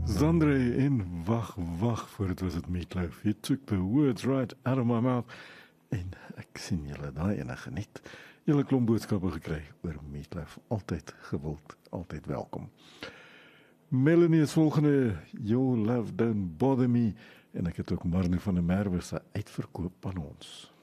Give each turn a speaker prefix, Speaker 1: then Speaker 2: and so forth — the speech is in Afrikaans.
Speaker 1: Zandre en wag, voor het was het Meatloaf. You took the words right out of my mouth. En ek sien julle daai ene geniet. Julle klomp boodskappe gekry oor Meatloaf. Altyd gewild, altyd welkom. Melanie is volgende, Your Love Don't Bother Me. En ek het ook Marnie van der Merwe se uitverkoop aan ons.